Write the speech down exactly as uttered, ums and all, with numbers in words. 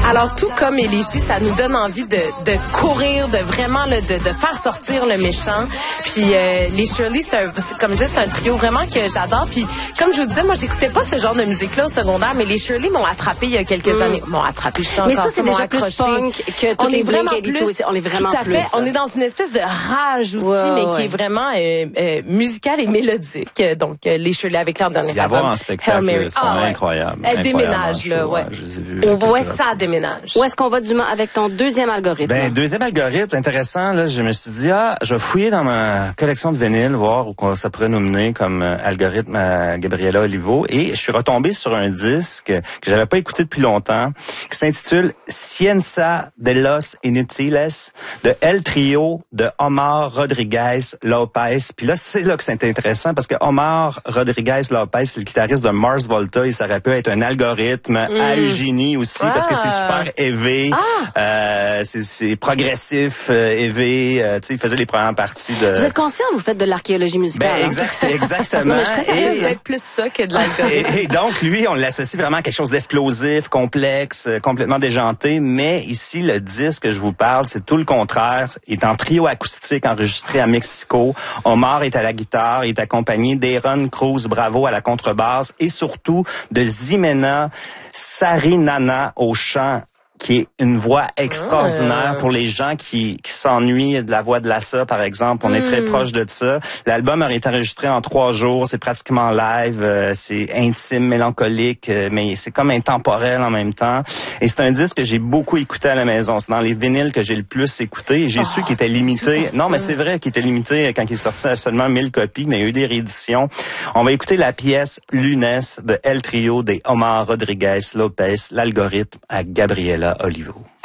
Alors, tout comme Élégie, ça nous donne envie de, de courir, de vraiment là, de, de faire sortir le méchant. Puis euh, les Shirley, c'est un, c'est, comme je disais, c'est un trio vraiment que j'adore. Puis comme je vous disais, moi, j'écoutais pas ce genre de musique-là au secondaire, mais les Shirley m'ont attrapé il y a quelques mm. années. M'ont attrapé, je suis encore Mais ça, c'est déjà accroché. plus punk que toutes on les est vraiment Blink plus, aussi. On est vraiment tout à plus. fait. Là. On est dans une espèce de rage aussi, ouais, mais ouais. qui est vraiment euh, euh, musicale et mélodique. Donc, euh, les Shirley avec leur dernier album. Y avoir en spectacle, c'est ah, ouais. incroyable. Elle déménage, là, ouais. Je les ai vus. On voit ça déménage. Où est-ce qu'on va du avec ton deuxième algorithme? Ben, deuxième algorithme, intéressant, là, je me suis dit, ah, je vais fouiller dans ma collection de vinyles, voir où ça pourrait nous mener comme euh, algorithme à Gabriela Olivo. Et je suis retombé sur un disque que j'avais pas écouté depuis longtemps, qui s'intitule Ciencia de los Inutiles, de El Trio de Omar Rodriguez Lopez. Puis là, c'est là que c'est intéressant, parce que Omar Rodriguez Lopez, c'est le guitariste de Mars Volta, et ça aurait pu être un algorithme mm. à Eugénie aussi, ah. parce que c'est super élevé. Ah. Euh, c'est, c'est progressif, euh, élevé. Euh, tu sais, il faisait les premières parties de... Vous êtes conscient, vous faites de l'archéologie musicale? Ben, exact, exactement. Non, mais je suis très sérieuse, vous êtes plus ça que de l'algorithme. Et, et donc, lui, on l'associe vraiment à quelque chose d'explosif, complexe, euh, complètement déjanté. Mais ici, le disque que je vous parle, c'est tout le contraire. Il est en trio acoustique enregistré à Mexico. Omar est à la guitare. Il est accompagné d'Aaron Cruz Bravo à la contrebasse et surtout de Ximena Sarinana au chant, qui est une voix extraordinaire oh. pour les gens qui, qui s'ennuient de la voix de Lassa, par exemple. On mm. est très proche de ça. L'album a été enregistré en trois jours. C'est pratiquement live. Euh, c'est intime, mélancolique, euh, mais c'est comme intemporel en même temps. Et c'est un disque que j'ai beaucoup écouté à la maison. C'est dans les vinyles que j'ai le plus écouté. J'ai oh, su qu'il était limité. Non, mais c'est vrai qu'il était limité quand il est sorti à seulement mille copies, mais il y a eu des rééditions. On va écouter la pièce Lunes de El Trio de Omar Rodriguez Lopez, l'algorithme à Gabriela Olivo.